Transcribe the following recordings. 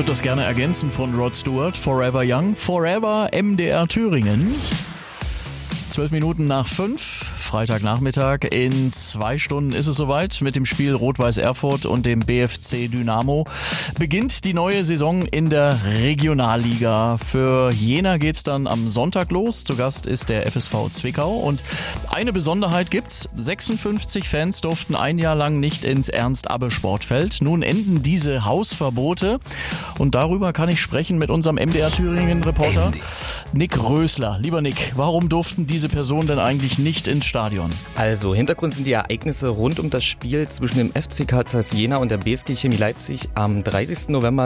würde das gerne ergänzen von Rod Stewart. Forever Young, Forever MDR Thüringen. 12 Minuten nach 5, Freitagnachmittag. In 2 Stunden ist es soweit. Mit dem Spiel Rot-Weiß Erfurt und dem BFC Dynamo beginnt die neue Saison in der Regionalliga. Für Jena geht's dann am Sonntag los. Zu Gast ist der FSV Zwickau. Und eine Besonderheit gibt's. 56 Fans durften ein Jahr lang nicht ins Ernst-Abbe-Sportfeld. Nun enden diese Hausverbote. Und darüber kann ich sprechen mit unserem MDR Thüringen-Reporter Nick Rösler. Lieber Nick, warum durften diese Personen denn eigentlich nicht ins Stadion? Also, Hintergrund sind die Ereignisse rund um das Spiel zwischen dem FC Carl Zeiss Jena und der BSG Chemie Leipzig am 30. November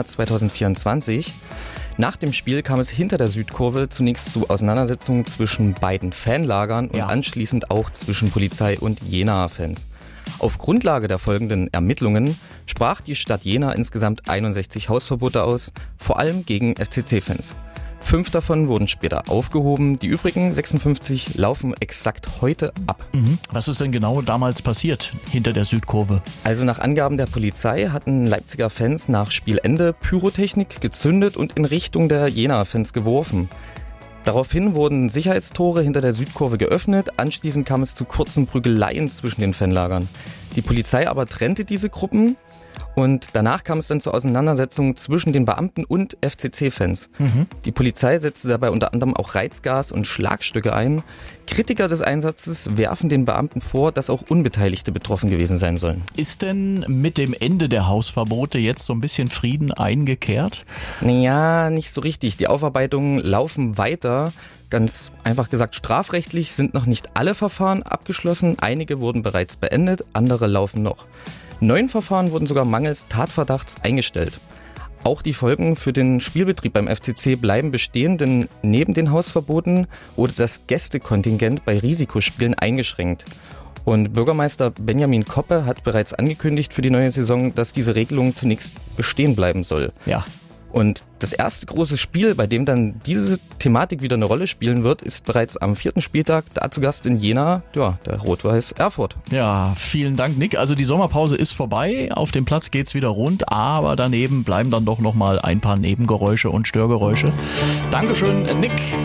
2024. Nach dem Spiel kam es hinter der Südkurve zunächst zu Auseinandersetzungen zwischen beiden Fanlagern und anschließend auch zwischen Polizei und Jena-Fans. Auf Grundlage der folgenden Ermittlungen sprach die Stadt Jena insgesamt 61 Hausverbote aus, vor allem gegen FCC-Fans. 5 davon wurden später aufgehoben. Die übrigen 56 laufen exakt heute ab. Was ist denn genau damals passiert hinter der Südkurve? Also nach Angaben der Polizei hatten Leipziger Fans nach Spielende Pyrotechnik gezündet und in Richtung der Jena-Fans geworfen. Daraufhin wurden Sicherheitstore hinter der Südkurve geöffnet. Anschließend kam es zu kurzen Prügeleien zwischen den Fanlagern. Die Polizei aber trennte diese Gruppen. Und danach kam es dann zur Auseinandersetzung zwischen den Beamten und FCC-Fans. Die Polizei setzte dabei unter anderem auch Reizgas und Schlagstücke ein. Kritiker des Einsatzes werfen den Beamten vor, dass auch Unbeteiligte betroffen gewesen sein sollen. Ist denn mit dem Ende der Hausverbote jetzt so ein bisschen Frieden eingekehrt? Naja, nicht so richtig. Die Aufarbeitungen laufen weiter. Ganz einfach gesagt, strafrechtlich sind noch nicht alle Verfahren abgeschlossen. Einige wurden bereits beendet, andere laufen noch. 9 Verfahren wurden sogar mangels Tatverdachts eingestellt. Auch die Folgen für den Spielbetrieb beim FCC bleiben bestehen, denn neben den Hausverboten wurde das Gästekontingent bei Risikospielen eingeschränkt. Und Bürgermeister Benjamin Koppe hat bereits angekündigt für die neue Saison, dass diese Regelung zunächst bestehen bleiben soll. Ja. Und das erste große Spiel, bei dem dann diese Thematik wieder eine Rolle spielen wird, ist bereits am 4. Spieltag, da zu Gast in Jena, der Rot-Weiß Erfurt. Ja, vielen Dank, Nick. Also die Sommerpause ist vorbei, auf dem Platz geht's wieder rund, aber daneben bleiben dann doch nochmal ein paar Nebengeräusche und Störgeräusche. Dankeschön, Nick.